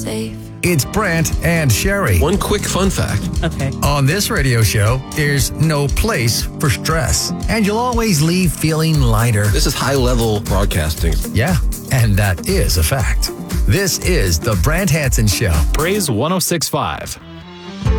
safe. It's Brant and Sherry. One quick fun fact. Okay. On this radio show, there's no place for stress, and you'll always leave feeling lighter. This is high-level broadcasting. Yeah, and that is a fact. This is the Brant Hansen Show. Praise 106.5.